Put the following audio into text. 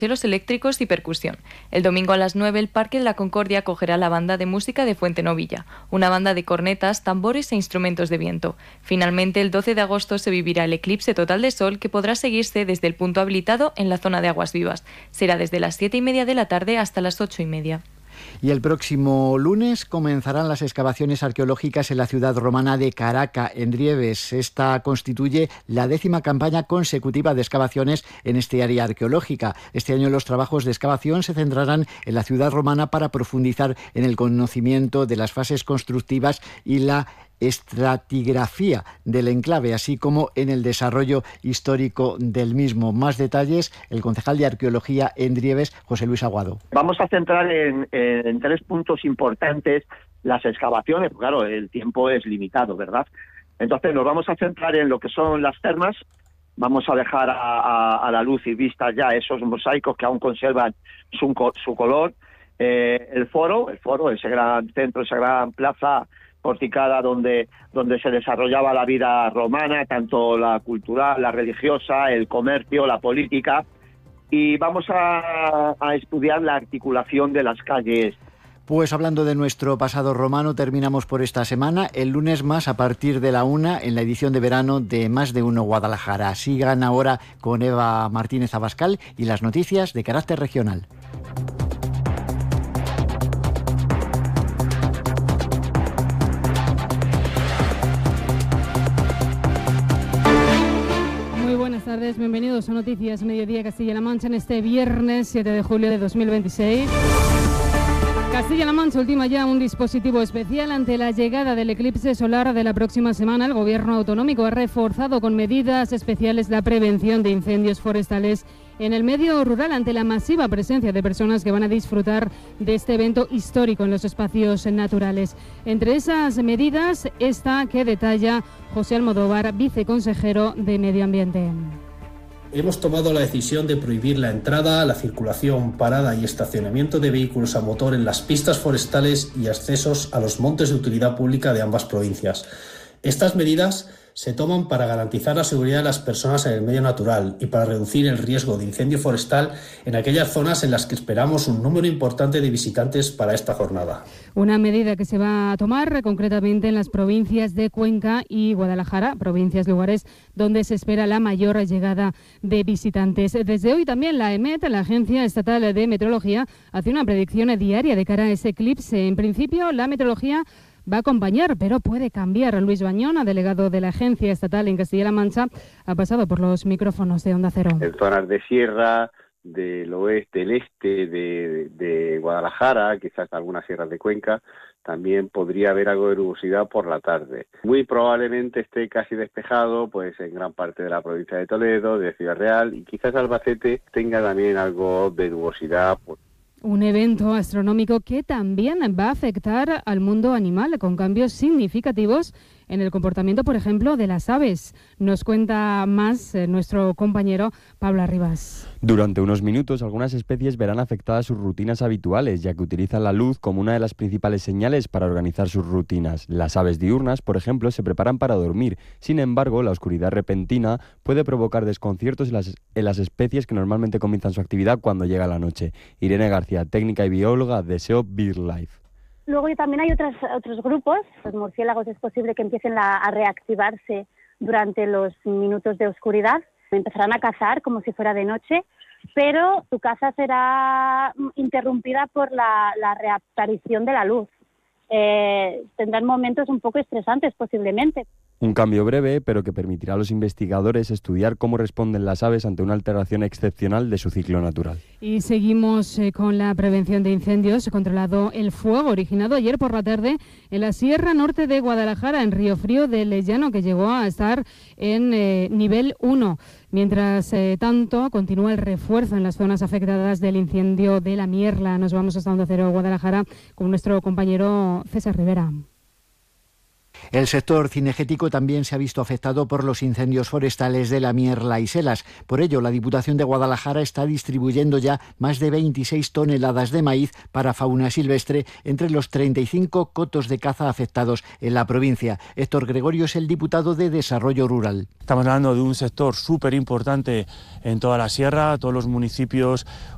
cielos eléctricos y percusión. El domingo a las 9 el Parque de la Concordia acogerá la banda de música de Fuentenovilla, una banda de cornetas, tambores e instrumentos de viento. Finalmente, el 12 de agosto se vivirá el eclipse total de sol que podrá seguirse desde el punto habilitado en la zona de Aguas Vivas. Será desde las 7:30 de la tarde hasta las 8:30. Y el próximo lunes comenzarán las excavaciones arqueológicas en la ciudad romana de Caraca, en Drieves. Esta constituye la 10ª campaña consecutiva de excavaciones en este área arqueológica. Este año los trabajos de excavación se centrarán en la ciudad romana para profundizar en el conocimiento de las fases constructivas y la estratigrafía del enclave, así como en el desarrollo histórico del mismo. Más detalles, el concejal de Arqueología en Drieves, José Luis Aguado. Vamos a centrar en 3 puntos importantes las excavaciones, porque claro, el tiempo es limitado, ¿verdad? Entonces nos vamos a centrar en lo que son las termas, vamos a dejar a la luz y vista ya esos mosaicos que aún conservan su color, el foro, ese gran centro, esa gran plaza porticada donde se desarrollaba la vida romana, tanto la cultural, la religiosa, el comercio, la política, y vamos a estudiar la articulación de las calles. Pues hablando de nuestro pasado romano, terminamos por esta semana. El lunes más a partir de la 1 en la edición de verano de Más de Uno Guadalajara. Sigan ahora con Eva Martínez Abascal y las noticias de carácter regional. Buenas tardes, bienvenidos a Noticias Mediodía Castilla-La Mancha en este viernes 7 de julio de 2026. Castilla-La Mancha ultima ya un dispositivo especial ante la llegada del eclipse solar de la próxima semana. El Gobierno autonómico ha reforzado con medidas especiales la prevención de incendios forestales en el medio rural ante la masiva presencia de personas que van a disfrutar de este evento histórico en los espacios naturales. Entre esas medidas, esta que detalla José Almodóvar, viceconsejero de Medio Ambiente. Hemos tomado la decisión de prohibir la entrada, la circulación, parada y estacionamiento de vehículos a motor en las pistas forestales y accesos a los montes de utilidad pública de ambas provincias. Estas medidas se toman para garantizar la seguridad de las personas en el medio natural y para reducir el riesgo de incendio forestal en aquellas zonas en las que esperamos un número importante de visitantes para esta jornada. Una medida que se va a tomar concretamente en las provincias de Cuenca y Guadalajara, provincias, lugares donde se espera la mayor llegada de visitantes. Desde hoy también la EMET, la Agencia Estatal de Meteorología, hace una predicción diaria de cara a ese eclipse. En principio, la meteorología va a acompañar, pero puede cambiar. Luis Bañona, delegado de la Agencia Estatal en Castilla-La Mancha, ha pasado por los micrófonos de Onda Cero. En zonas de sierra, del oeste, del este, de Guadalajara, quizás algunas sierras de Cuenca, también podría haber algo de nubosidad por la tarde. Muy probablemente esté casi despejado, pues en gran parte de la provincia de Toledo, de Ciudad Real, y quizás Albacete tenga también algo de nubosidad. Un evento astronómico que también va a afectar al mundo animal, con cambios significativos en el comportamiento, por ejemplo, de las aves. Nos cuenta más nuestro compañero Pablo Arribas. Durante unos minutos, algunas especies verán afectadas sus rutinas habituales, ya que utilizan la luz como una de las principales señales para organizar sus rutinas. Las aves diurnas, por ejemplo, se preparan para dormir. Sin embargo, la oscuridad repentina puede provocar desconciertos en las especies que normalmente comienzan su actividad cuando llega la noche. Irene García, técnica y bióloga de SEO BirdLife. Luego también hay otros grupos, los murciélagos es posible que empiecen a reactivarse durante los minutos de oscuridad, empezarán a cazar como si fuera de noche, pero su caza será interrumpida por la reaparición de la luz. Tendrán momentos un poco estresantes posiblemente. Un cambio breve, pero que permitirá a los investigadores estudiar cómo responden las aves ante una alteración excepcional de su ciclo natural. Y seguimos con la prevención de incendios. Controlado el fuego originado ayer por la tarde en la Sierra Norte de Guadalajara, en Río Frío del Llano, que llegó a estar en nivel 1. Mientras tanto, continúa el refuerzo en las zonas afectadas del incendio de la Mierla. Nos vamos hasta Onda Cero, Guadalajara, con nuestro compañero César Rivera. El sector cinegético también se ha visto afectado por los incendios forestales de la Mierla y Selas. Por ello, la Diputación de Guadalajara está distribuyendo ya más de 26 toneladas de maíz para fauna silvestre entre los 35 cotos de caza afectados en la provincia. Héctor Gregorio es el diputado de Desarrollo Rural. Estamos hablando de un sector súper importante en toda la sierra, todos los municipios